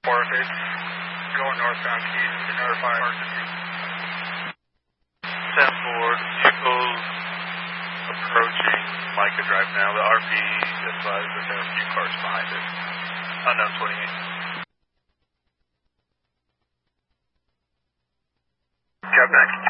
Or if it's going northbound, can you notify emergency? 10-4, vehicles approaching Micah Drive now. The RP advised that there are a few cars behind it. Unknown 28. Cab back.